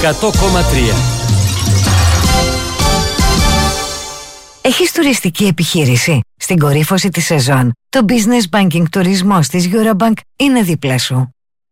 100,3. Έχεις τουριστική επιχείρηση? Στην κορύφωση της σεζόν, το Business Banking τουρισμός της Eurobank είναι δίπλα σου.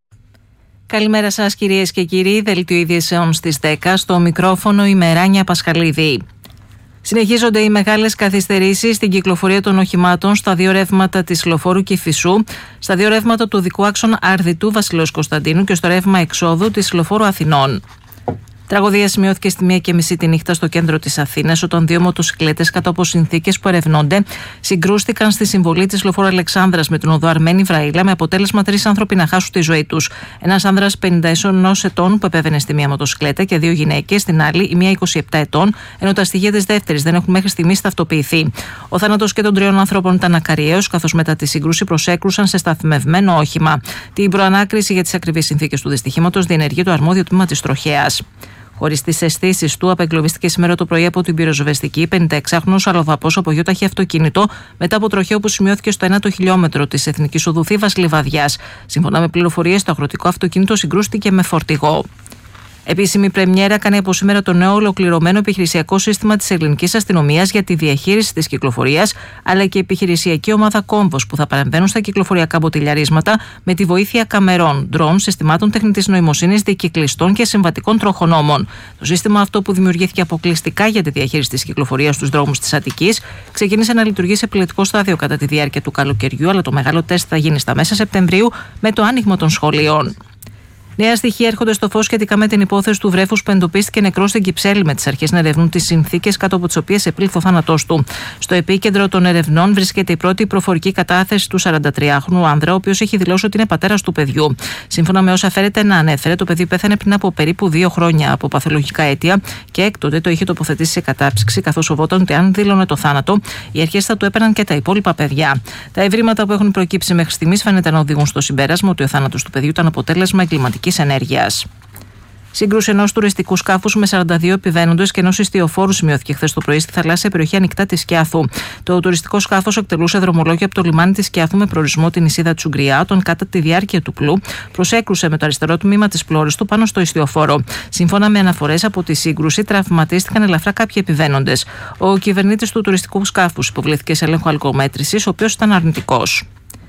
Καλημέρα σας κυρίες και κύριοι, δελτίο ειδήσεων στις 10, στο μικρόφωνο η Μεράνια Πασχαλίδη. Συνεχίζονται οι μεγάλες καθυστερήσεις στην κυκλοφορία των οχημάτων στα δύο ρεύματα της Λεωφόρου Κηφισού, στα δύο ρεύματα του οδικού άξονα Αρδιτού Βασιλέως Κωνσταντίνου και στο ρεύμα εξόδου της Λεωφόρου Αθηνών. Τραγωδία σημειώθηκε στη 1:30 τη νύχτα στο κέντρο της Αθήνας, όταν δύο μοτοσικλέτες κάτω από συνθήκες που ερευνώνται συγκρούστηκαν στη συμβολή της Λεωφόρου Αλεξάνδρας με την οδό Αρμένη Βραήλα, με αποτέλεσμα 3 άνθρωποι να χάσουν τη ζωή τους. Ένας άνδρας 51 ετών που επέβαινε στη μία μοτοσικλέτα και δύο γυναίκες στην άλλη, η μία 27 ετών, ενώ τα στοιχεία της δεύτερης δεν έχουν μέχρι στιγμής ταυτοποιηθεί. Ο θάνατος και των 3 ανθρώπων ήταν ακαριαίος, καθώς μετά τη σύγκρουση προσέκρουσαν σε σταθμευμένο όχημα. Την προανάκριση για τις ακριβείς συνθήκες του δυστυχήματος διενεργεί το αρμόδιο τμήμα της τροχέας. Χωρίς τις αισθήσεις του, απεγκλωβίστηκε σήμερα το πρωί από την πυροσβεστική 56χρονος αλλοδαπός από γιοταχή αυτοκίνητο μετά από τροχαίο που σημειώθηκε στο 1ο χιλιόμετρο της Εθνικής Οδού Θήβας Λιβαδιάς. Σύμφωνα με πληροφορίες, το αγροτικό αυτοκίνητο συγκρούστηκε με φορτηγό. Επίσημη πρεμιέρα κάνει από σήμερα το νέο ολοκληρωμένο επιχειρησιακό σύστημα της ελληνικής αστυνομίας για τη διαχείριση της κυκλοφορίας, αλλά και επιχειρησιακή ομάδα κόμβος που θα παρεμβαίνουν στα κυκλοφοριακά μποτιλιαρίσματα με τη βοήθεια καμερών, ντρόουν, συστημάτων τεχνητής νοημοσύνης, δικυκλιστών και συμβατικών τροχονόμων. Το σύστημα αυτό, που δημιουργήθηκε αποκλειστικά για τη διαχείριση της κυκλοφορίας στους δρόμους της Αττικής, ξεκίνησε να λειτουργεί σε πιλωτικό στάδιο κατά τη διάρκεια του καλοκαιριού, αλλά το μεγάλο τεστ θα γίνει στα μέσα Σεπτεμβρίου με το άνοιγμα των σχολείων. Νέα στοιχεία έρχονται στο φως σχετικά με την υπόθεση του βρέφους που εντοπίστηκε νεκρό στην Κυψέλη, με τις αρχές να ερευνούν τις συνθήκες κάτω από τις οποίες επήλθε ο θάνατός του. Στο επίκεντρο των ερευνών βρίσκεται η πρώτη προφορική κατάθεση του 43χρονου άνδρα, ο οποίος έχει δηλώσει ότι είναι πατέρας του παιδιού. Σύμφωνα με όσα φέρεται να ανέφερε, το παιδί πέθανε πριν από περίπου 2 χρόνια από παθολογικά αίτια και έκτοτε το είχε τοποθετήσει σε κατάψυξη, καθώς φοβόταν ότι αν δήλωνε το θάνατο, οι αρχές θα του έπαιρναν και τα υπόλοιπα παιδιά. Τα ευρήματα που έχουν προκύψει μέχρι στιγμής φαίνεται να οδηγούν στο συμπέρασμα ότι ο θάνατος του παιδιού ήταν αποτέλεσμα εγκληματικής ενέργειας. Σύγκρουση ενός τουριστικού σκάφους με 42 επιβαίνοντες και ενός ιστιοφόρου σημειώθηκε χθες το πρωί στη θαλάσσια περιοχή ανοιχτά της Σκιάθου. Το τουριστικό σκάφος εκτελούσε δρομολόγιο από το λιμάνι της Σκιάθου με προορισμό την νησίδα Τσουγκριά, όταν κατά τη διάρκεια του πλού προσέκρουσε με το αριστερό τμήμα της πλώρης του πάνω στο ιστιοφόρο. Σύμφωνα με αναφορές από τη σύγκρουση, τραυματίστηκαν ελαφρά κάποιοι επιβαίνοντες. Ο κυβερνήτης του τουριστικού σκάφους υποβλήθηκε σε έλεγχο αλκοομέτρησης, ο οποίος ήταν αρνητικός.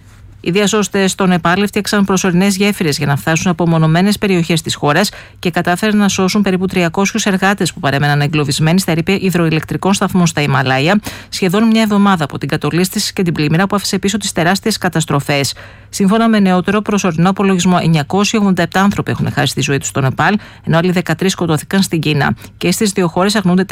Οι διασώστες στο Νεπάλ έφτιαξαν προσωρινές γέφυρες για να φτάσουν από μονομένες περιοχές της χώρας και κατάφεραν να σώσουν περίπου 300 εργάτες που παρέμεναν εγκλωβισμένοι στα ερείπια υδροηλεκτρικών σταθμών στα Ιμαλάια, σχεδόν μια εβδομάδα από την κατολίσθηση και την πλημμύρα που άφησε πίσω τις τεράστιες καταστροφές. Σύμφωνα με νεότερο προσωρινό απολογισμό, 987 άνθρωποι έχουν χάσει τη ζωή τους στο Νεπάλ, ενώ άλλοι 13 σκοτώθηκαν στην Κίνα. Και στις δύο χώρες αγνοούνται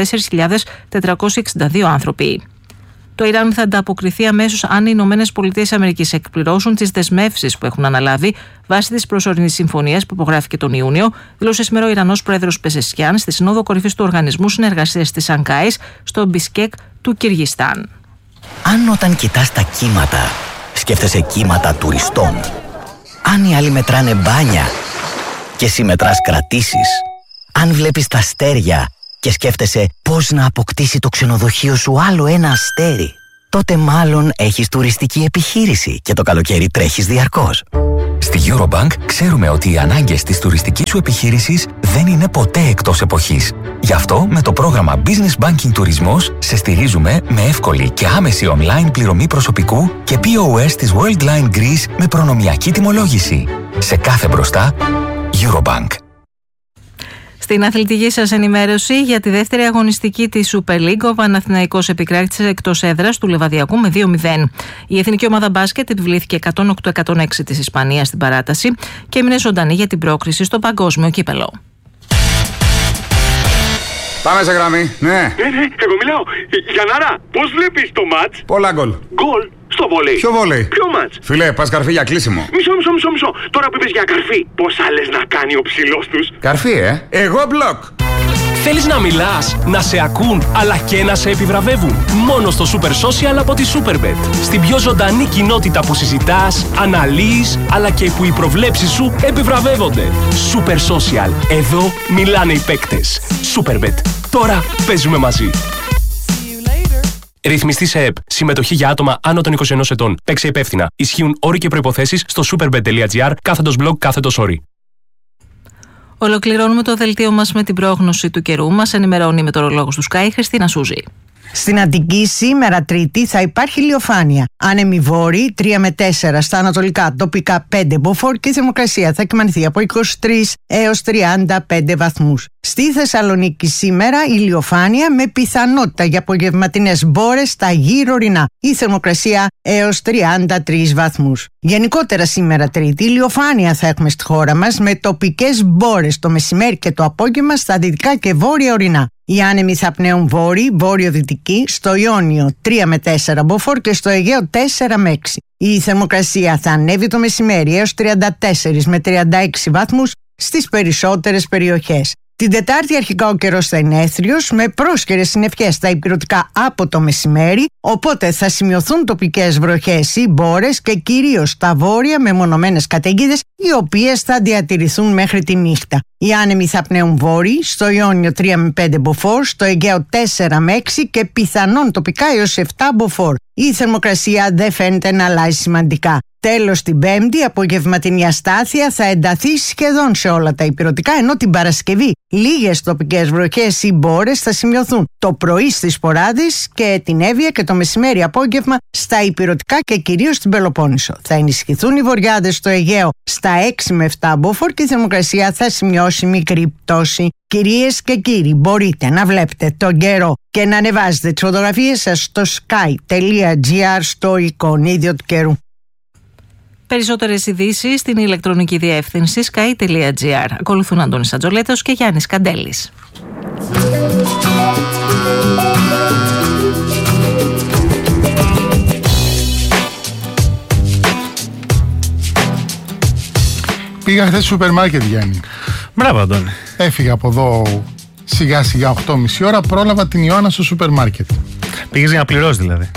4.462 άνθρωποι. Το Ιράν θα ανταποκριθεί αμέσως αν οι ΗΠΑ εκπληρώσουν τις δεσμεύσεις που έχουν αναλάβει βάσει της προσωρινής συμφωνίας που υπογράφηκε τον Ιούνιο, δήλωσε σήμερα ο Ιρανός πρόεδρος Πεζεσκιάν στη Συνόδο Κορυφής του Οργανισμού Συνεργασίας της Σανγκάης στο Μπισκέκ του Κυργιστάν. Αν όταν κοιτάς τα κύματα, σκέφτεσαι κύματα τουριστών, αν οι άλλοι μετράνε μπάνια και εσύ μετράς κρατήσεις, αν βλέπεις τα αστέρια και σκέφτεσαι πώς να αποκτήσει το ξενοδοχείο σου άλλο ένα αστέρι, τότε μάλλον έχεις τουριστική επιχείρηση και το καλοκαίρι τρέχεις διαρκώς. Στη Eurobank ξέρουμε ότι οι ανάγκες της τουριστικής σου επιχείρησης δεν είναι ποτέ εκτός εποχής. Γι' αυτό με το πρόγραμμα Business Banking Τουρισμός σε στηρίζουμε με εύκολη και άμεση online πληρωμή προσωπικού και POS της Worldline Greece με προνομιακή τιμολόγηση. Σε κάθε μπροστά, Eurobank. Στην αθλητική σας ενημέρωση, για τη δεύτερη αγωνιστική της Super League, ο Παναθηναϊκός επικράτησε εκτός έδρας του Λεβαδιακού με 2-0. Η εθνική ομάδα μπάσκετ επιβλήθηκε 108-106 της Ισπανίας στην παράταση και έμεινε ζωντανή για την πρόκριση στο παγκόσμιο κύπελο. Πάμε σε γραμμή, ναι. Εγώ μιλάω. Γιαννάρα, πώς βλέπεις το μάτς? Πολλά γκολ. Γκολ στο βόλεϊ. Ποιο βόλεϊ? Ποιο μάτς? Φιλέ, πας καρφί για κλείσιμο. Μισό. Τώρα που είπες για καρφί, πόσα λες να κάνει ο ψηλός τους? Καρφί, Εγώ μπλοκ. Θέλεις να μιλάς, να σε ακούν, αλλά και να σε επιβραβεύουν? Μόνο στο Super Social από τη Superbet. Στην πιο ζωντανή κοινότητα που συζητάς, αναλύεις, αλλά και που οι προβλέψεις σου επιβραβεύονται. Super Social. Εδώ μιλάνε οι παίκτες. Superbet. Τώρα παίζουμε μαζί. Ρυθμιστή σε ΕΠ. Συμμετοχή για άτομα άνω των 21 ετών. Παίξε υπεύθυνα. Ισχύουν όροι και προϋποθέσεις στο superbet.gr /blog/όροι. Ολοκληρώνουμε το δελτίο μας με την πρόγνωση του καιρού. Μας ενημερώνει η μετεωρολόγος του Sky, Χριστίνα Σούζη. Στην Αττική σήμερα Τρίτη θα υπάρχει ηλιοφάνεια. Άνεμοι βόρειοι 3 με 4 στα ανατολικά, τοπικά 5 μποφόρ και η θερμοκρασία θα κυμανθεί από 23 έως 35 βαθμούς. Στη Θεσσαλονίκη σήμερα ηλιοφάνεια με πιθανότητα για απογευματινές μπόρες στα γύρω ορεινά. Η θερμοκρασία έως 33 βαθμούς. Γενικότερα σήμερα Τρίτη ηλιοφάνεια θα έχουμε στη χώρα μας με τοπικές μπόρες το μεσημέρι και το απόγευμα στα δυτικά και βόρεια ορεινά. Οι άνεμοι θα πνέουν βόρειοι, βόρειο-δυτικοί, στο Ιόνιο 3 με 4 μποφόρ και στο Αιγαίο 4 με 6. Η θερμοκρασία θα ανέβει το μεσημέρι έως 34 με 36 βαθμούς στις περισσότερες περιοχές. Την Τετάρτη αρχικά ο καιρός θα είναι έθριος με πρόσχερες συννεφιές στα ηπειρωτικά από το μεσημέρι, οπότε θα σημειωθούν τοπικές βροχές ή μπόρες και κυρίως στα βόρεια με μονομένες καταιγίδες οι οποίες θα διατηρηθούν μέχρι τη νύχτα. Οι άνεμοι θα πνέουν βόρειοι, στο Ιόνιο 3 με 5 μποφόρ, στο Αιγαίο 4 με 6 και πιθανόν τοπικά έως 7 μποφόρ. Η θερμοκρασία δεν φαίνεται να αλλάζει σημαντικά. Τέλος την Πέμπτη, απογευματινή αστάθεια θα ενταθεί σχεδόν σε όλα τα ηπειρωτικά, ενώ την Παρασκευή λίγες τοπικές βροχές ή μπόρες θα σημειωθούν το πρωί στις Ποράδες και την Εύβοια και το μεσημέρι απόγευμα στα ηπειρωτικά και κυρίως στην Πελοπόννησο. Θα ενισχυθούν οι βορειάδες στο Αιγαίο στα 6 με 7 μποφόρ και η θερμοκρασία θα σημειώσει μικρή πτώση. Κυρίες και κύριοι, μπορείτε να βλέπετε τον καιρό και να ανεβάζετε τις φωτογραφίες σας στο sky.gr στο εικονίδιο του καιρού. Περισσότερες ειδήσεις στην ηλεκτρονική διεύθυνση sky.gr. Ακολουθούν Αντώνης Ατζολέτος και Γιάννης Καντέλης. Πήγα χθες στο σούπερ μάρκετ, Γιάννη. Μπράβο, Αντώνη. Έφυγα από εδώ σιγά σιγά 8.30 ώρα, πρόλαβα την Ιωάννα στο σούπερ μάρκετ. Πήγες για να πληρώσεις δηλαδή?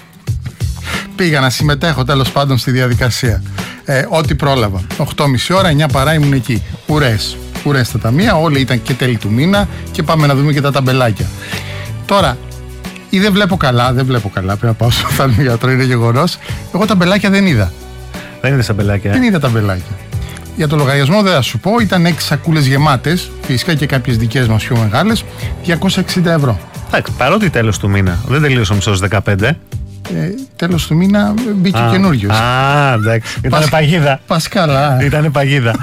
Πήγα να συμμετέχω τέλος πάντων στη διαδικασία. Ό,τι πρόλαβα. 8.30 ώρα, 9 παρά ήμουν εκεί. Ουρές τα ταμεία, όλοι ήταν και τέλη του μήνα και πάμε να δούμε και τα ταμπελάκια. Τώρα, ή δεν βλέπω καλά, πρέπει να πάω στο οφθαλμιατρό, είναι γεγονός. Εγώ ταμπελάκια δεν είδα. Δεν είδες ταμπελάκια? Δεν είδα ταμπελάκια. Για το λογαριασμό δεν θα σου πω, ήταν 6 σακούλες γεμάτες, φυσικά και κάποιες δικές μας πιο μεγάλες, 260 ευρώ. Εντάξει, παρότι τέλος του μήνα, δεν τελείωσε ο μισός 15. Τέλος του μήνα μπήκε καινούριος. Εντάξει. Ήτανε παγίδα. Πας καλά. Ήτανε παγίδα.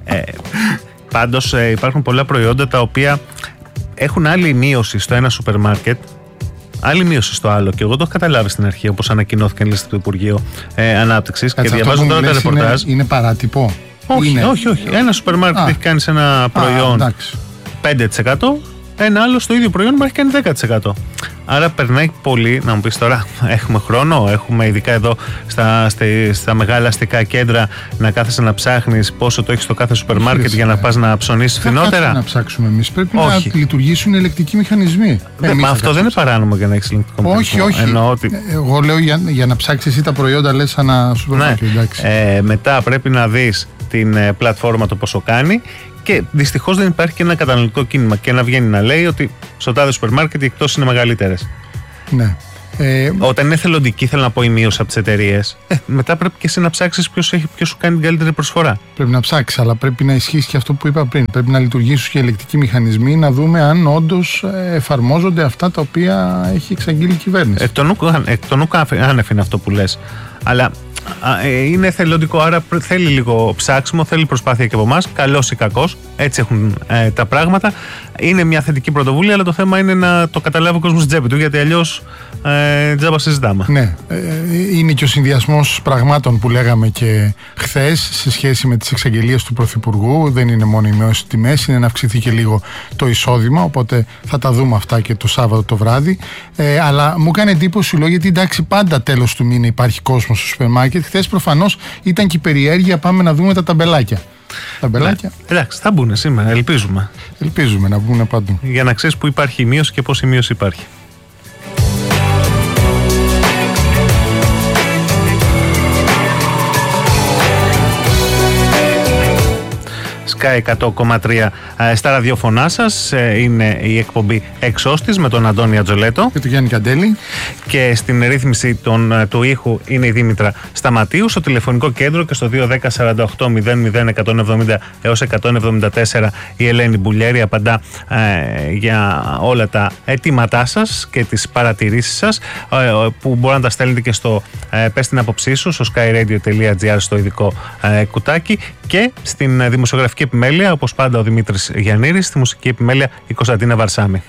Πάντως υπάρχουν πολλά προϊόντα τα οποία έχουν άλλη μείωση στο ένα σούπερ μάρκετ, άλλη μείωση στο άλλο. Και εγώ το έχω καταλάβει στην αρχή, όπως ανακοινώθηκε λίστα του Υπουργείου Ανάπτυξης. Και διαβάζω τώρα τα ρεπορτάζ. Είναι παράτυπο? Όχι. Ένα σούπερ μάρκετ έχει κάνει σε ένα προϊόν 5%, ένα άλλο στο ίδιο προϊόν μου έχει κάνει 10%. Άρα περνάει πολύ, να μου πεις τώρα, έχουμε χρόνο, έχουμε ειδικά εδώ στα μεγάλα αστικά κέντρα να κάθεσαι να ψάχνεις πόσο το έχεις στο κάθε σούπερ μάρκετ για να πας να ψωνίσεις φθηνότερα. Δεν να ψάξουμε εμείς, πρέπει να λειτουργήσουν ελεκτικοί μηχανισμοί. Μα αυτό δεν είναι παράνομο για να έχεις ελεκτικό μηχανισμό. Όχι. Εγώ λέω για να ψάξεις εσύ τα προϊόντα, λες ένα σούπερ μάρκετ. Μετά πρέπει να δεις την πλατφόρμα το πόσο κάνει. Και δυστυχώς δεν υπάρχει και ένα καταναλωτικό κίνημα και να βγαίνει να λέει ότι στο τάδε σούπερ μάρκετ οι εκτόσεις είναι μεγαλύτερες. Ναι. Όταν είναι θελοντική, θέλω να πω, η μείωση από τις εταιρείες, μετά πρέπει και εσύ να ψάξεις ποιος σου κάνει την καλύτερη προσφορά. Πρέπει να ψάξεις, αλλά πρέπει να ισχύσει και αυτό που είπα πριν. Πρέπει να λειτουργήσουν και ελεκτικοί μηχανισμοί, να δούμε αν όντως εφαρμόζονται αυτά τα οποία έχει εξαγγείλει η κυβέρνηση. Εκ των ούκ άνευ είναι αυτό που λες. Αλλά είναι θελοντικό, άρα θέλει λίγο ψάξιμο, θέλει προσπάθεια και από εμάς, καλός ή κακός, έτσι έχουν τα πράγματα. Είναι μια θετική πρωτοβουλία, αλλά το θέμα είναι να το καταλάβει ο κόσμος στην τσέπη του, γιατί αλλιώς τζάμπα συζητάμε. Ναι, είναι και ο συνδυασμός πραγμάτων που λέγαμε και χθες σε σχέση με τις εξαγγελίες του Πρωθυπουργού. Δεν είναι μόνο η μείωση τιμές, είναι να αυξηθεί και λίγο το εισόδημα, οπότε θα τα δούμε αυτά και το Σάββατο το βράδυ. Αλλά μου έκανε εντύπωση λόγω, γιατί εντάξει, πάντα τέλος του μήνα υπάρχει κόσμος στο σούπερ μάρκετ. Χθες προφανώς ήταν και η περιέργεια, πάμε να δούμε τα ταμπελάκια. Ταμπελάκια. Εντάξει, θα μπουν σήμερα, ελπίζουμε. Ελπίζουμε να μπουν παντού. Για να ξέρεις που υπάρχει η μείωση και πώς η μείωση υπάρχει. Sky 100,3 στα ραδιοφωνά σας. Είναι η εκπομπή Εξώστης με τον Αντώνη Ατζολέτο και τον Γιάννη Καντέλη. Και στην ρύθμιση του ήχου είναι η Δήμητρα Σταματίου. Στο τηλεφωνικό κέντρο και στο 210 48 00 170 έως 174 η Ελένη Μπουλιέρη απαντά για όλα τα αιτήματά σας και τις παρατηρήσεις σας, που μπορεί να τα στέλνετε και στο πες την άποψή σου στο skyradio.gr στο ειδικό κουτάκι, και στην δημοσιογραφική επιμέλεια, όπως πάντα, ο Δημήτρης Γιαννήρης, στη μουσική επιμέλεια η Κωνσταντίνα Βαρσάμη.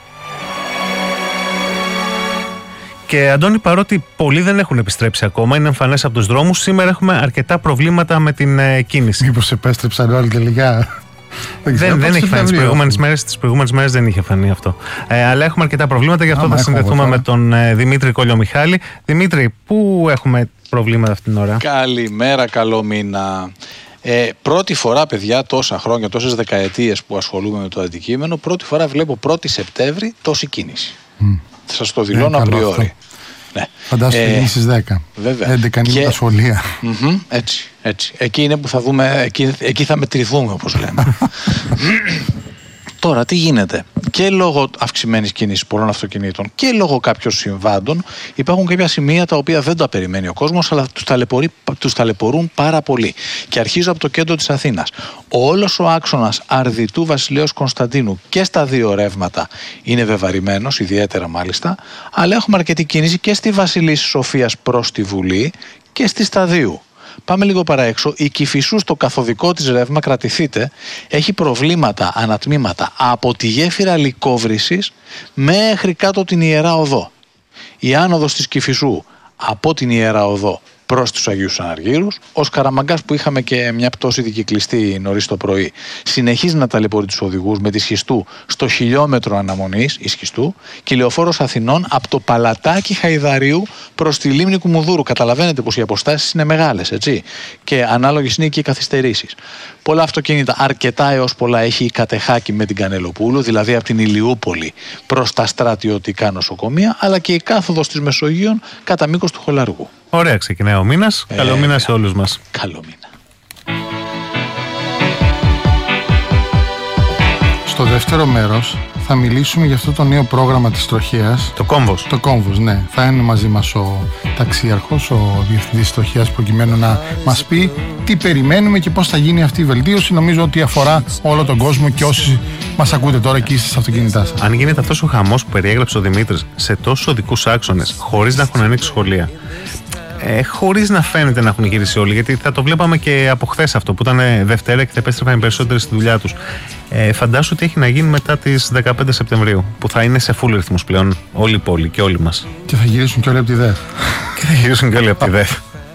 Και Αντώνη, παρότι πολλοί δεν έχουν επιστρέψει ακόμα, είναι εμφανές από τους δρόμους, σήμερα έχουμε αρκετά προβλήματα με την κίνηση. Μήπως επέστρεψαν όλοι τελικά? Δεν έχει φανεί. Τις προηγούμενες μέρες δεν είχε φανεί αυτό. Αλλά έχουμε αρκετά προβλήματα, γι' αυτό θα συνδεθούμε με τον Δημήτρη Κολιομιχάλη. Δημήτρη, πού έχουμε προβλήματα αυτήν την ώρα? Καλημέρα, καλό μήνα. Πρώτη φορά, παιδιά, τόσα χρόνια, τόσες δεκαετίες που ασχολούμαι με το αντικείμενο, πρώτη φορά βλέπω 1η Σεπτέμβρη τόση κίνηση. Θα σας το δηλώνω απριόρι. Ναι. Φαντάζομαι ότι γίνει στις 10. Βέβαια. 11 είναι τα σχολεία. Έτσι. Εκεί είναι που θα δούμε, εκεί θα μετρηθούμε, όπως λέμε. Τώρα τι γίνεται? Και λόγω αυξημένης κίνησης πολλών αυτοκινήτων και λόγω κάποιων συμβάντων υπάρχουν κάποια σημεία τα οποία δεν τα περιμένει ο κόσμος, αλλά τους ταλαιπωρούν πάρα πολύ. Και αρχίζω από το κέντρο της Αθήνας. Όλος ο άξονας Αρδιτού Βασιλέως Κωνσταντίνου και στα δύο ρεύματα είναι βεβαρημένος, ιδιαίτερα μάλιστα, αλλά έχουμε αρκετή κίνηση και στη Βασιλής Σοφίας προς τη Βουλή και στη Σταδίου. Πάμε λίγο παραέξω. Η Κηφισού στο καθοδικό της ρεύμα, κρατηθείτε, έχει προβλήματα ανατμήματα από τη γέφυρα Λυκόβρησης μέχρι κάτω την Ιερά Οδό. Η άνοδος της Κηφισού από την Ιερά Οδό προς τους Αγίους Αναργύρους, ο Σκαραμαγκάς που είχαμε και μια πτώση δικυκλιστή νωρίς το πρωί, συνεχίζει να ταλαιπωρεί τους οδηγούς με τη Σχιστού στο χιλιόμετρο αναμονής, η Σχιστού, και η Λεωφόρος Αθηνών από το Παλατάκι Χαϊδαρίου προς τη Λίμνη Κουμουνδούρου. Καταλαβαίνετε πως οι αποστάσεις είναι μεγάλες, έτσι, και ανάλογες είναι και οι καθυστερήσεις. Πολλά αυτοκίνητα, αρκετά έως πολλά, έχει η Κατεχάκη με την Κανελοπούλου, δηλαδή από την Ηλιούπολη προς τα στρατιωτικά νοσοκομεία, αλλά και η κάθοδος της Μεσογείων κατά μήκος του Χολαργού. Ωραία, ξεκινάει ο μήνας. Καλό μήνα σε όλους μας. Καλό μήνα. Στο δεύτερο μέρος θα μιλήσουμε για αυτό το νέο πρόγραμμα της τροχέας. Το Κόμβος. Το Κόμβος, ναι. Θα είναι μαζί μας ο ταξίαρχος, ο διευθυντής της τροχέας, προκειμένου να μας πει τι περιμένουμε και πώς θα γίνει αυτή η βελτίωση. Νομίζω ότι αφορά όλο τον κόσμο και όσοι μας ακούτε τώρα και είστε στα αυτοκίνητά σας. Αν γίνεται αυτός ο χαμός που περιέγραψε ο Δημήτρης σε τόσους οδικούς άξονες, χωρίς να έχουν ανοίξει σχολεία, χωρίς να φαίνεται να έχουν γυρίσει όλοι, γιατί θα το βλέπαμε και από χθες αυτό που ήταν Δευτέρα και θα επέστρεφαν οι περισσότεροι στη δουλειά τους. Φαντάσου ότι έχει να γίνει μετά τις 15 Σεπτεμβρίου, που θα είναι σε full ρυθμούς πλέον όλη η πόλη και όλοι μας. Και θα γυρίσουν και όλοι από τη ΔΕΘ. Και θα γυρίσουν και όλοι από τη ΔΕΘ.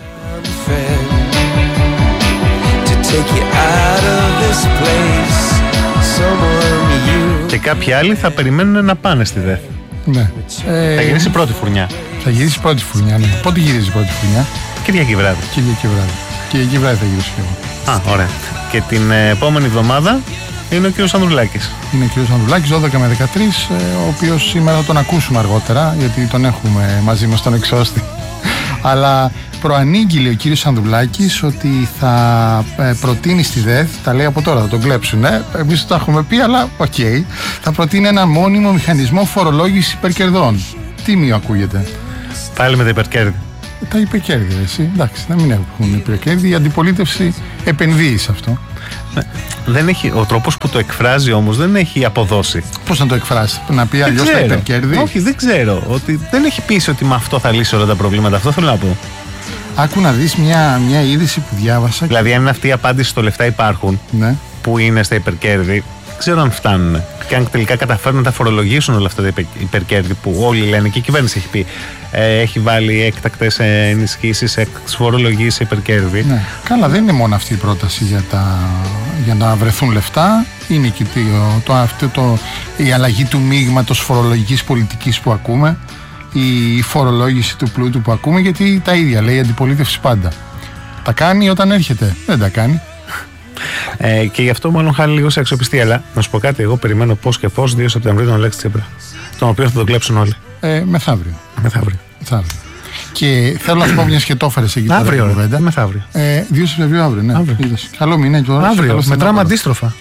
Και κάποιοι άλλοι θα περιμένουν να πάνε στη ΔΕΘ. Ναι. Θα γυρίσει πρώτη φουρνιά. Θα γυρίσει πρώτη φουρνιά, ναι. Πότε γυρίζει πρώτη φουρνιά? Κυριακή βράδυ. Κυριακή βράδυ θα γυρίσει και εγώ. Ωραία. Και την επόμενη εβδομάδα είναι ο κύριος Ανδρουλάκης. Είναι ο κύριος Ανδρουλάκης, 12 με 13, ο οποίος σήμερα θα τον ακούσουμε αργότερα, γιατί τον έχουμε μαζί μας στον Εξώστη. Αλλά προανήγγειλε ο κύριος Ανδρουλάκης ότι θα προτείνει στη ΔΕΘ, τα λέει από τώρα, θα τον κλέψουν, εμείς το έχουμε πει, αλλά οκ, θα προτείνει ένα μόνιμο μηχανισμό φορολόγησης υπερκερδών. Τίμιο ακούγεται. Πάλι με τα υπερκέρδη. Τα υπερκέρδη, εσύ. Εντάξει, να μην έχουν υπερκέρδη. Η αντιπολίτευση επενδύει σε αυτό. Δεν έχει, ο τρόπος που το εκφράζει όμως δεν έχει αποδώσει. Πώς να το εκφράσει, να πει αλλιώς τα υπερκέρδη? Όχι, δεν ξέρω. Ότι δεν έχει πείσει ότι με αυτό θα λύσει όλα τα προβλήματα. Αυτό θέλω να πω. Άκου να δεις μια είδηση που διάβασα. Δηλαδή, αν είναι αυτή η απάντηση στο λεφτά υπάρχουν, ναι, που είναι στα υπερκέρδη, δεν ξέρω αν φτάνουν. Και αν τελικά καταφέρουν να τα φορολογήσουν όλα αυτά τα υπερκέρδη που όλοι λένε, και η κυβέρνηση έχει πει, έχει βάλει έκτακτες ενισχύσεις, έκτακτες φορολογίες σε υπερκέρδη. Ναι. Καλά, δεν είναι μόνο αυτή η πρόταση για να βρεθούν λεφτά. Είναι και η αλλαγή του μείγματος φορολογικής πολιτικής που ακούμε, η φορολόγηση του πλούτου που ακούμε, γιατί τα ίδια λέει η αντιπολίτευση πάντα. Τα κάνει όταν έρχεται, δεν τα κάνει. Και γι' αυτό μάλλον χάνει λίγο σε αξιοπιστία. Αλλά να σου πω κάτι, εγώ περιμένω πώς και πώς 2 Σεπτεμβρίου τον Αλέξη Τσίπρα, τον οποίο θα τον κλέψουν όλοι. Μεθαύριο. Και θέλω να σου πω μια και το έφερες εκεί. Αύριο, μεθαύριο. 2 Σεπτεμβρίου αύριο, ναι. Καλό μήνα τώρα. Αύριο, μετράμε αντίστροφα.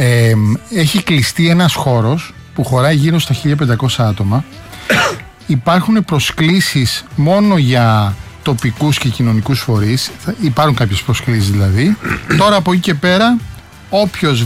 Έχει κλειστεί ένας χώρος που χωράει γύρω στα 1500 άτομα. Υπάρχουν προσκλήσεις μόνο για τοπικούς και κοινωνικούς φορείς. Υπάρχουν κάποιες προσκλήσεις δηλαδή. Τώρα από εκεί και πέρα, όποιος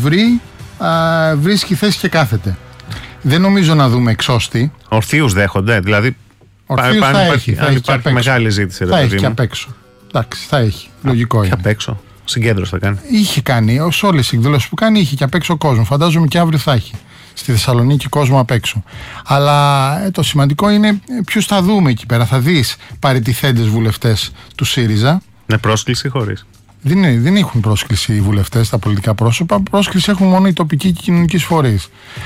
βρίσκει θέση και κάθεται. Δεν νομίζω να δούμε εξώστη. Ορθίους δέχονται, δηλαδή. Ορθίους θα έχει. Αν υπάρχει μεγάλη ζήτηση. Θα έχει και απ' έξω. Εντάξει, θα έχει. Λογικό είναι. Και απ' έξω. Συγκέντρωση θα κάνει. Είχε κάνει, ως όλες οι εκδηλώσεις που κάνει, είχε και απ' έξω κόσμο. Φαντάζομαι και αύριο θα έχει. Στη Θεσσαλονίκη κόσμο απ' έξω. Αλλά το σημαντικό είναι ποιους θα δούμε εκεί πέρα. Θα δεις παραιτηθέντες βουλευτές του ΣΥΡΙΖΑ. Με πρόσκληση ή χωρίς? Δεν έχουν πρόσκληση οι βουλευτές, τα πολιτικά πρόσωπα. Πρόσκληση έχουν μόνο οι τοπικοί και κοινωνικοί φορείς.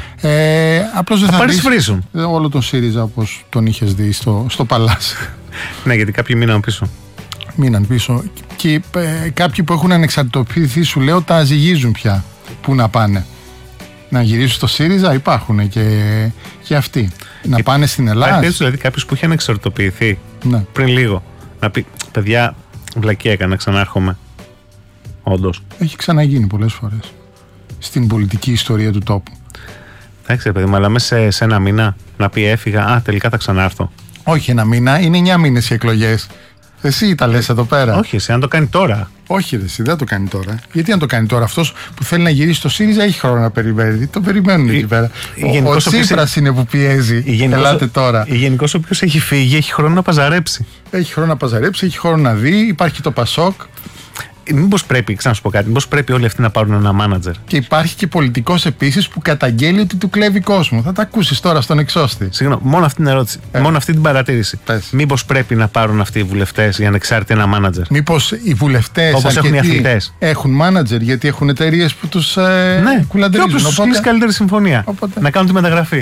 Απλώς δεν θα δεις όλο τον ΣΥΡΙΖΑ όπως τον είχες δει στο Παλάσι. Ναι, γιατί κάποιοι μείναν πίσω. Μείναν πίσω. Και κάποιοι που έχουν ανεξαρτητοποιηθεί, σου λέω, τα ζυγίζουν πια. Πού να πάνε. Να γυρίσουν στο ΣΥΡΙΖΑ, υπάρχουν και αυτοί. Να πάνε στην Ελλάδα. Υπάρχει δηλαδή κάποιος που είχε ανεξαρτητοποιηθεί πριν λίγο. Να πει, παιδιά, βλακία έκανα, ξανάρχομαι. Όντως. Έχει ξαναγίνει πολλές φορές στην πολιτική ιστορία του τόπου. Εντάξει, παιδί μου, αλλά μέσα σε ένα μήνα να πει έφυγα, τελικά θα ξανάρθω. Όχι ένα μήνα, είναι 9 μήνες οι εκλογές. Εσύ τα λες εδώ πέρα. Όχι, εσύ αν το κάνει τώρα. Όχι, εσύ δεν το κάνει τώρα. Γιατί αν το κάνει τώρα, αυτός που θέλει να γυρίσει στο ΣΥΡΙΖΑ έχει χρόνο να περιμένει. Το περιμένουν εκεί πέρα. Ο Τσίπρας είναι που πιέζει. Ελάτε τώρα. Γενικώς ο οποίος έχει φύγει έχει χρόνο να παζαρέψει. Έχει χρόνο να παζαρέψει, έχει χρόνο να δει. Υπάρχει το ΠΑΣΟΚ. Μήπως πρέπει, ξανά σου πω κάτι, μήπως πρέπει όλοι αυτοί να πάρουν ένα μάνατζερ. Και υπάρχει και πολιτικός επίσης που καταγγέλει ότι του κλέβει κόσμο. Θα τα ακούσεις τώρα στον εξώστη. Συγγνώμη, μόνο αυτή την ερώτηση, μόνο αυτή την παρατήρηση. Μήπως πρέπει να πάρουν αυτοί οι βουλευτές για ανεξάρτητα ένα μάνατζερ? Μήπως οι βουλευτές όπως έχουν οι αθλητές έχουν μάνατζερ, γιατί έχουν εταιρείες που τους κουλαντρίζουν. Και όποιος τους κλείσει καλύτερη συμφωνία. Να κάνουν τη μεταγραφή.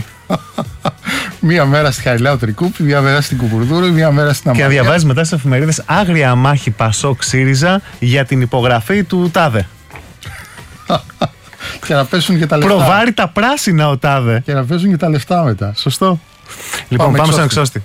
Μία μέρα στη Χαριλάου Τρικούπη, μία μέρα στην Κουκουρδούρου, μία μέρα στην Αμμανία. Και να διαβάζει μετά στις εφημερίδες άγρια μάχη ΠΑΣΟΚ ΣΥΡΙΖΑ για την υπογραφή του ΤΑΔΕ. Και να πέσουν και τα λεφτά. Προβάρει τα πράσινα ο ΤΑΔΕ. Και να πέσουν και τα λεφτά μετά. Σωστό. Λοιπόν, πάμε στον εξώστη.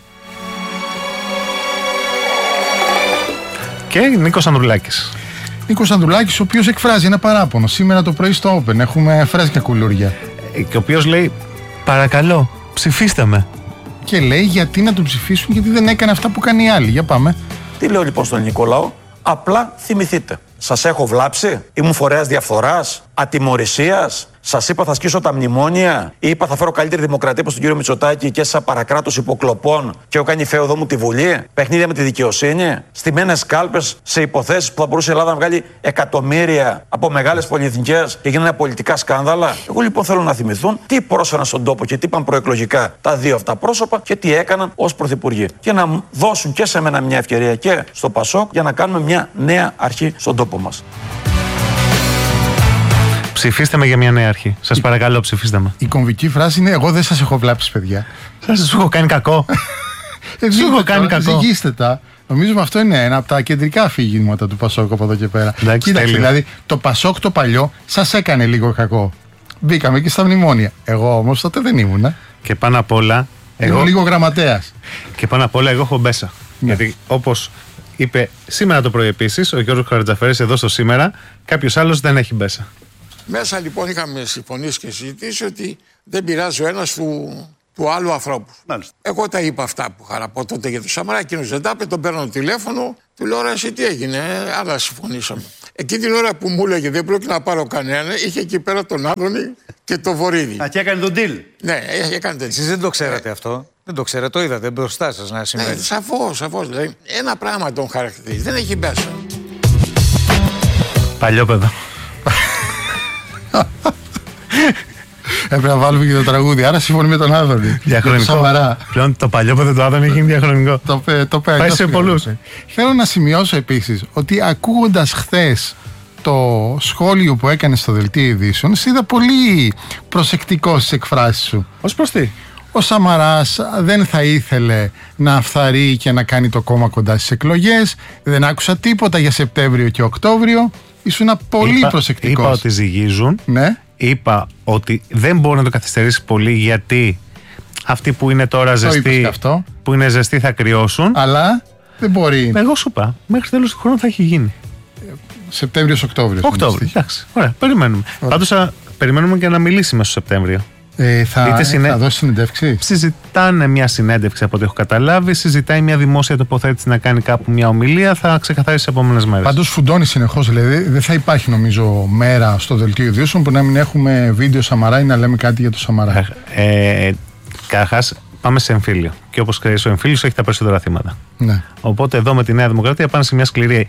Και Νίκος Ανδρουλάκης. Νίκος Ανδρουλάκης, ο οποίος εκφράζει ένα παράπονο. Σήμερα το πρωί στο Open έχουμε φρέσκια κουλούρια. Και ο οποίος λέει, παρακαλώ, ψηφίστε με. Και λέει γιατί να τον ψηφίσουν, γιατί δεν έκανε αυτά που κάνει οι άλλοι. Για πάμε. Τι λέω λοιπόν στον ελληνικό λαό? Απλά θυμηθείτε. Σας έχω βλάψει? Ήμουν φορέας διαφθοράς, ατιμωρησίας? Σας είπα θα σκίσω τα μνημόνια? Ή είπα θα φέρω καλύτερη δημοκρατία προς τον κύριο Μητσοτάκη και σαν παρακράτος υποκλοπών και έχω κάνει φέοδό μου τη Βουλή? Παιχνίδια με τη δικαιοσύνη? Στημένες κάλπες σε υποθέσεις που θα μπορούσε η Ελλάδα να βγάλει εκατομμύρια από μεγάλες πολυεθνικές και γίνανε πολιτικά σκάνδαλα? Εγώ λοιπόν θέλω να θυμηθούν τι πρόσφεραν στον τόπο και τι είπαν προεκλογικά τα δύο αυτά πρόσωπα και τι έκαναν ως πρωθυπουργοί. Και να δώσουν και σε μένα μια ευκαιρία και στο ΠΑΣΟΚ για να κάνουμε μια νέα αρχή στον τόπο μας. Ψηφίστε με για μια νέα αρχή. Σας παρακαλώ, ψηφίστε με. Η κομβική φράση είναι: εγώ δεν σας έχω βλάψει, παιδιά. Σου έχω κάνει κακό. Σου έχω κάνει κακό. Ζυγίστε τα. Νομίζω αυτό είναι ένα από τα κεντρικά αφήγηματα του ΠΑΣΟΚ από εδώ και πέρα. Κοίταξε, δηλαδή το ΠΑΣΟΚ το παλιό σας έκανε λίγο κακό. Μπήκαμε και στα μνημόνια. Εγώ όμως τότε δεν ήμουνα. Και πάνω απ' όλα. Εγώ λίγο γραμματέας. Και πάνω απ' όλα εγώ έχω μπέσα. Ναι. Γιατί όπως είπε σήμερα το πρωί επίσης ο Γιώργος Χαρατζαφέρης εδώ στο Σήμερα, κάποιος άλλος δεν έχει μπέσα. Μέσα λοιπόν είχαμε συμφωνήσει και συζητήσει ότι δεν πειράζει ο ένας του άλλου ανθρώπου. Εγώ τα είπα αυτά που είχα να πω τότε για τον Σαμαρά, εκείνος δεν τα είπε, τον παίρνω τηλέφωνο, του λέω ρε εσύ τι έγινε, άλλα συμφωνήσαμε. Εκείνη την ώρα που μου έλεγε δεν πρόκειται να πάρω κανένα, είχε εκεί πέρα τον Άδωνη και τον Βορύδη. Και έκανε τον deal. Ναι, έκανε τον deal. Εσείς δεν το ξέρατε αυτό. Δεν το ξέρατε, το είδατε μπροστά σας να συμβαίνει. Ναι, σαφώς. Δηλαδή, ένα πράγμα τον χαρακτηρίζει, δεν έχει μέσα. Παλιόπαιδο. Έπρεπε να βάλουμε και το τραγούδι. Άρα συμφωνεί με τον Άδωνη. Διαχρονικό. Πλέον το παλιόπαιδο του Άδωνη έχει γίνει διαχρονικό. Πάει σε πολλούς. Θέλω να σημειώσω επίσης ότι ακούγοντας χθες το σχόλιο που έκανε στο Δελτίο Ειδήσεων, είδα πολύ προσεκτικό στις εκφράσεις σου. Ως προς τι? Ο Σαμαράς δεν θα ήθελε να αυθαρρεί και να κάνει το κόμμα κοντά στις εκλογές. Δεν άκουσα τίποτα για Σεπτέμβριο και Οκτώβριο. Ήσουν πολύ προσεκτικός. Είπα ότι ζυγίζουν. Ναι. Είπα ότι δεν μπορεί να το καθυστερήσει πολύ γιατί αυτοί που είναι τώρα ζεστοί, που είναι ζεστοί θα κρυώσουν. Αλλά δεν μπορεί. Εγώ σου είπα, μέχρι τέλος του χρόνου θα έχει γίνει. Σεπτέμβριο-Οκτώβριο. Οκτώβριο, εντάξει. Ωραία, περιμένουμε. Πάντως περιμένουμε και να μιλήσει μέσα στο Σεπτέμβριο. Θα δώσει συνεντεύξη. Συζητάνε μια συνέντευξη από ό,τι έχω καταλάβει. Συζητάει μια δημόσια τοποθέτηση να κάνει κάπου μια ομιλία. Θα ξεκαθαρίσει τις επόμενες μέρες. Πάντως φουντώνει συνεχώς. Δηλαδή δεν θα υπάρχει νομίζω μέρα στο δελτίο ειδήσεων που να μην έχουμε βίντεο Σαμαρά ή να λέμε κάτι για το Σαμαρά. Καταρχάς, πάμε σε εμφύλιο. Και όπως ξέρεις, ο εμφύλιος έχει τα περισσότερα θύματα. Ναι. Οπότε εδώ με τη Νέα Δημοκρατία πάνε σε μια σκληρή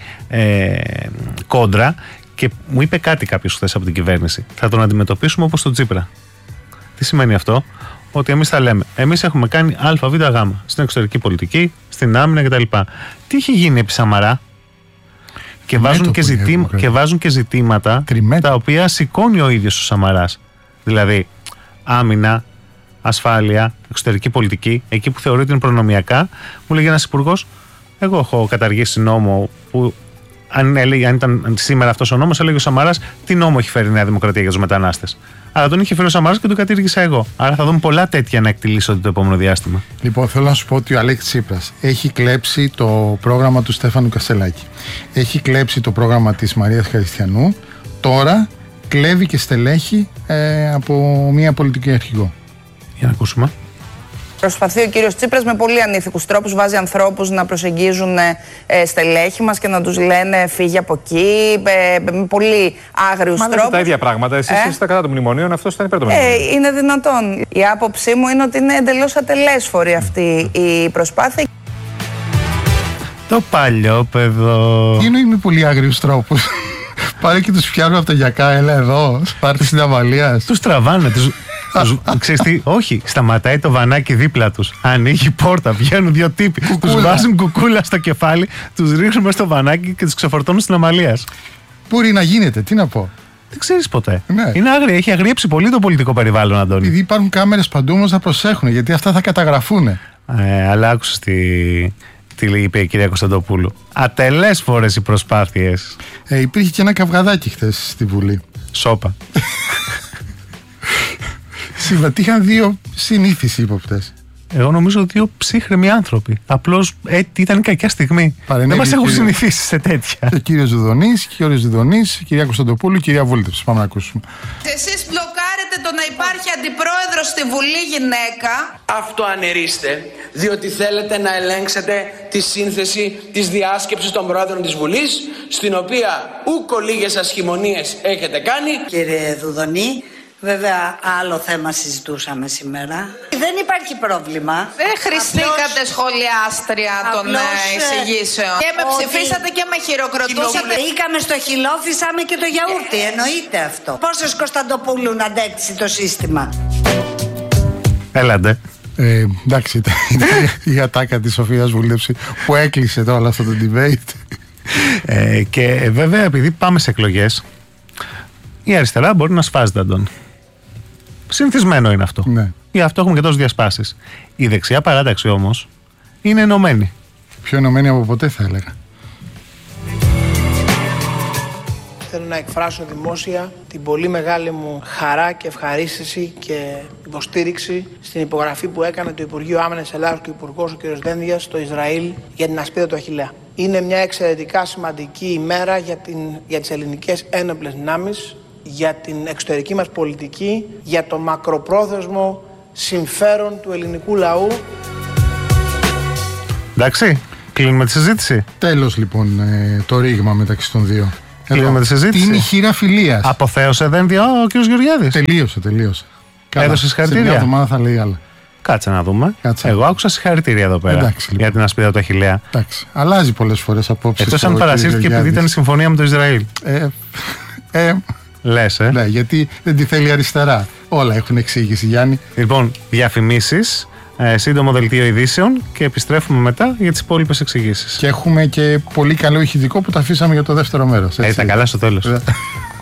κόντρα. Και μου είπε κάτι κάποιος χθες από την κυβέρνηση. Θα τον αντιμετωπίσουμε όπως τον Τσίπρα. Τι σημαίνει αυτό? Ότι εμείς θα λέμε, εμείς έχουμε κάνει α, β, γ στην εξωτερική πολιτική, στην άμυνα κτλ. Τι έχει γίνει επί Σαμαρά? Και βάζουν και ζητήματα τα οποία σηκώνει ο ίδιος ο Σαμαράς. Δηλαδή, άμυνα, ασφάλεια, εξωτερική πολιτική, εκεί που θεωρεί ότι είναι προνομιακά, μου λέγει ένας υπουργός, εγώ έχω καταργήσει νόμο που. Αν ήταν σήμερα αυτός ο νόμος, έλεγε ο Σαμαράς, τι νόμο έχει φέρει η Νέα Δημοκρατία για τους μετανάστες. Αλλά τον είχε φέρει ο Σαμαράς και τον κατήργησα εγώ. Άρα θα δούμε πολλά τέτοια να εκτιλήσονται το επόμενο διάστημα. Λοιπόν, θέλω να σου πω ότι ο Αλέξης Τσίπρας έχει κλέψει το πρόγραμμα του Στέφανου Κασελάκη. Έχει κλέψει το πρόγραμμα της Μαρίας Χαριστιανού. Τώρα κλέβει και στελέχη από μια πολιτική αρχηγό. Για να ακούσουμε. Προσπαθεί ο κύριος Τσίπρας με πολύ ανήθικους τρόπους, βάζει ανθρώπους να προσεγγίζουν στελέχη μας και να τους λένε φύγε από εκεί, με πολύ άγριους τρόπους. Μα τα ίδια πράγματα. Εσείς είστε κατά των μνημονίων, αυτός ήταν υπέρ των μνημονίων. Είναι δυνατόν. Η άποψή μου είναι ότι είναι εντελώς ατελέσφορη αυτή η προσπάθεια. Το παλιόπαιδο. Τι εννοεί με πολύ άγριους τρόπους? Πάρε και τους πιάνουν από τα γιακά, έλα εδώ, πάρτε στην Αμαλία. Τους τραβάνε, ξέρεις τι, όχι, σταματάει το βανάκι δίπλα τους. Ανοίγει πόρτα, βγαίνουν δύο τύποι. Τους βάζουν κουκούλα στο κεφάλι, τους ρίχνουν μέσα στο βανάκι και τους ξεφορτώνουν στην Αμαλίας. Μπορεί να γίνεται, τι να πω. Δεν ξέρεις ποτέ. Ναι. Είναι άγρια, έχει αγριέψει πολύ το πολιτικό περιβάλλον, Αντώνη. Επειδή υπάρχουν κάμερες παντού, όμως να προσέχουν, γιατί αυτά θα καταγραφούν. Αλλά άκουσες τι είπε η κυρία Κωνσταντοπούλου. Ατελέσφορες οι προσπάθειες. Υπήρχε και ένα καυγαδάκι χθες στη Βουλή. Σόπα. Συμμετείχαν δύο συνήθεις ύποπτες. Εγώ νομίζω δύο ψύχρεμοι άνθρωποι. Απλώς ήταν κακιά στιγμή. Δεν μας έχουν συνηθίσει σε τέτοια. Ο κύριος Δουδονής, η κυρία Κωνσταντοπούλου, η κυρία Βούλτεψη. Πάμε να ακούσουμε. Εσείς μπλοκάρετε το να υπάρχει αντιπρόεδρος στη Βουλή γυναίκα. Αυτοανερίστε, διότι θέλετε να ελέγξετε τη σύνθεση της διάσκεψης των πρόεδρων της Βουλής, στην οποία ούκο λίγες ασχημονίες έχετε κάνει. Κύριε Δουδονή, βέβαια άλλο θέμα συζητούσαμε σήμερα. Δεν υπάρχει πρόβλημα. Δεν χρηστήκατε σχολιάστρια των εισηγήσεων. Και με ψηφίσατε και με χειροκροτούσατε. Είχαμε στο χυλό, φυσάμε και το γιαούρτι. Εννοείται αυτό. Πόσος Κωνσταντοπούλου να αντέξει το σύστημα? Έλατε. Εντάξει, ήταν η ατάκα της Σοφίας Βούλτεψη που έκλεισε το όλο αυτό το debate. Και βέβαια, επειδή πάμε σε εκλογές, η αριστερά μπορεί να σφάζεται, Αντώνη. Συνηθισμένο είναι αυτό. Ναι. Γι' αυτό έχουμε και τόσες διασπάσεις. Η δεξιά παράταξη όμως είναι ενωμένη. Πιο ενωμένη από ποτέ, θα έλεγα. Θέλω να εκφράσω δημόσια την πολύ μεγάλη μου χαρά και ευχαρίστηση και υποστήριξη στην υπογραφή που έκανε το Υπουργείο Άμυνας Ελλάδος και ο Υπουργός ο κ. Δένδιας στο Ισραήλ για την ασπίδα του Αχιλλέα. Είναι μια εξαιρετικά σημαντική ημέρα για τις ελληνικές ένοπλες δυνάμεις, για την εξωτερική μας πολιτική, για το μακροπρόθεσμο συμφέρον του ελληνικού λαού. Εντάξει, κλείνουμε τη συζήτηση. Τέλος λοιπόν το ρήγμα μεταξύ των δύο. Κλείνουμε τη συζήτηση. Είναι η χείρα φιλίας. Αποθέωσε Δένδια ο κ. Γεωργιάδης. Τελείωσε. Έδωσε συγχαρητήρια. Σε μια εβδομάδα θα λέει άλλα. Κάτσε να δούμε. Εγώ άκουσα συγχαρητήρια εδώ πέρα. Εντάξει, λοιπόν. Για την ασπίδα του Αχιλλέα. Εντάξει. Αλλάζει πολλές φορές απόψεις. Εκτός αν παρασύρθηκε επειδή ήταν συμφωνία με το Ισραήλ. Λες, Ναι, γιατί δεν τη θέλει αριστερά. Όλα έχουν εξήγηση, Γιάννη. Λοιπόν, διαφημίσεις, σύντομο δελτίο ειδήσεων και επιστρέφουμε μετά για τις υπόλοιπες εξηγήσεις. Και έχουμε και πολύ καλό ηχητικό που τα αφήσαμε για το δεύτερο μέρος. Τα καλά στο τέλος.